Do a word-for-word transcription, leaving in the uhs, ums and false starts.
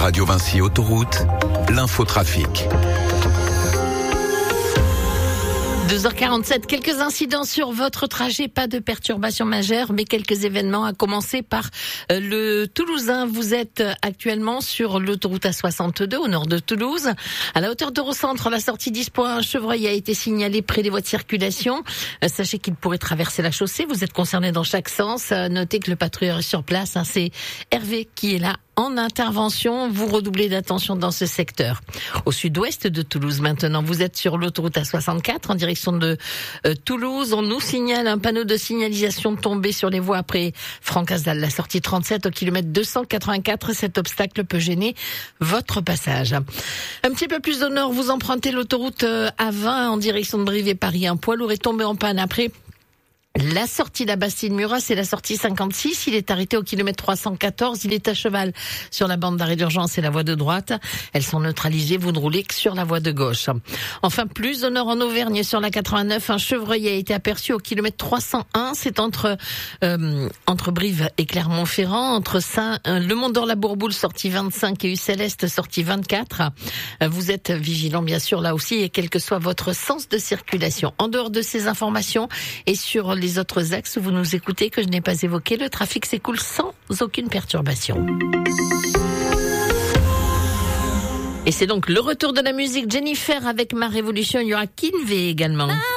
Radio Vinci Autoroute, l'infotrafic. deux heures quarante-sept, quelques incidents sur votre trajet, pas de perturbations majeures, mais quelques événements, à commencer par euh, le Toulousain. Vous êtes actuellement sur l'autoroute A soixante-deux, au nord de Toulouse. À la hauteur d'Eurocentre, la sortie dix point un, un chevreuil a été signalé près des voies de circulation. Euh, sachez qu'il pourrait traverser la chaussée, vous êtes concerné dans chaque sens. Euh, notez que le patrouilleur est sur place, hein, c'est Hervé qui est là en intervention. Vous redoublez d'attention dans ce secteur. Au sud-ouest de Toulouse maintenant, vous êtes sur l'autoroute A soixante-quatre en direction de euh, Toulouse. On nous signale un panneau de signalisation tombé sur les voies après Francazal, la sortie trente-sept au kilomètre deux cent quatre-vingt-quatre. Cet obstacle peut gêner votre passage. Un petit peu plus au nord, vous empruntez l'autoroute A vingt en direction de Brive-et-Paris. Un poids lourd est tombé en panne après la sortie de la Bastide-Murat, c'est la sortie cinquante-six. Il est arrêté au kilomètre trois cent quatorze. Il est à cheval sur la bande d'arrêt d'urgence et la voie de droite. Elles sont neutralisées. Vous ne roulez que sur la voie de gauche. Enfin, plus au nord en Auvergne, sur la quatre-vingt-neuf, un chevreuil a été aperçu au kilomètre trois cent un. C'est entre euh, entre Brive et Clermont-Ferrand, entre Saint, euh, Le Mont-d'Or-la-Bourboule, sortie vingt-cinq, et U-Céleste, sortie vingt-quatre. Euh, vous êtes vigilant, bien sûr, là aussi, et quel que soit votre sens de circulation. En dehors de ces informations et sur les autres axes où vous nous écoutez que je n'ai pas évoqués, le trafic s'écoule sans aucune perturbation. Et c'est donc le retour de la musique. Jennifer avec Ma Révolution. Il y aura Kinvey également.